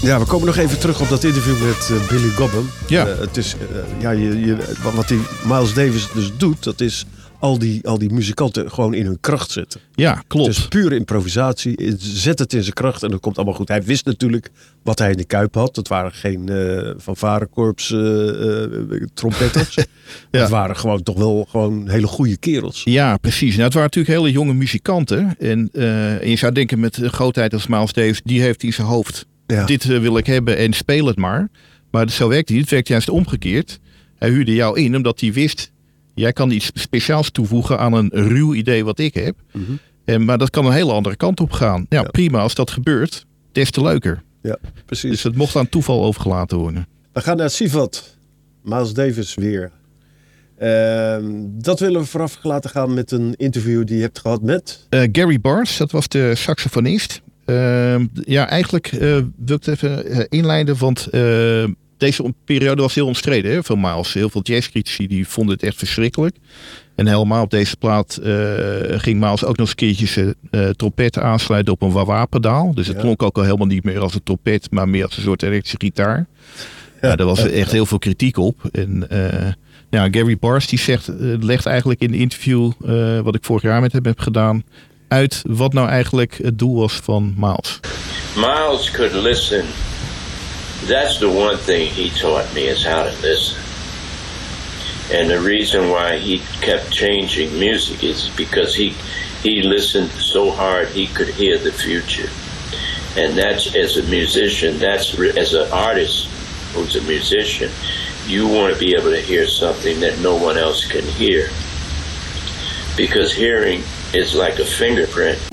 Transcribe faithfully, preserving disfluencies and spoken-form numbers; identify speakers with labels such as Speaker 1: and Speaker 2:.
Speaker 1: Ja, we komen nog even terug op dat interview met uh, Billy Cobham.
Speaker 2: Ja.
Speaker 1: Uh, het is, uh, ja, je, je, wat die Miles Davis dus doet, dat is al die, al die muzikanten gewoon in hun kracht zetten.
Speaker 2: Ja, klopt.
Speaker 1: Het is pure improvisatie. Zet het in zijn kracht en dat komt allemaal goed. Hij wist natuurlijk wat hij in de kuip had. Dat waren geen uh, fanfarekorps uh, uh, trompetters. Ja. Het waren gewoon toch wel gewoon hele goede kerels.
Speaker 2: Ja, precies. Nou, het waren natuurlijk hele jonge muzikanten. En, uh, en je zou denken met een grootheid als Miles Davis, die heeft in zijn hoofd. Ja. Dit uh, wil ik hebben en speel het maar. Maar zo werkt het niet. Het werkt juist omgekeerd. Hij huurde jou in omdat hij wist, jij kan iets speciaals toevoegen aan een ruw idee wat ik heb. Mm-hmm. En, maar dat kan een hele andere kant op gaan. Ja, ja, prima. Als dat gebeurt, des te leuker.
Speaker 1: Ja, precies.
Speaker 2: Dus het mocht aan toeval overgelaten worden.
Speaker 1: We gaan naar Sivat. Miles Davis weer. Uh, dat willen we vooraf laten gaan met een interview die je hebt gehad met...
Speaker 2: Uh, Gary Barnes, dat was de saxofonist. Uh, ja, eigenlijk uh, wil ik het even uh, inleiden, want uh, deze periode was heel omstreden hè, van Miles. Heel veel jazzcritici die vonden het echt verschrikkelijk. En helemaal op deze plaat uh, ging Miles ook nog eens keertjes uh, trompet aansluiten op een wah-wah-pedaal. Dus het ja. klonk ook al helemaal niet meer als een trompet, maar meer als een soort elektrische gitaar. Ja, ja, daar was echt heel veel kritiek op. En uh, ja, Gary Barnes die zegt, uh, legt eigenlijk in de interview uh, wat ik vorig jaar met hem heb gedaan uit wat nou eigenlijk het doel was van Miles.
Speaker 3: Miles could listen. That's the one thing he taught me is how to listen. And the reason why he kept changing music is because he he listened so hard he could hear the future. And that's, as a musician, that's as an artist who's a musician, you want to be able to hear something that no one else can hear. Because hearing is like a fingerprint.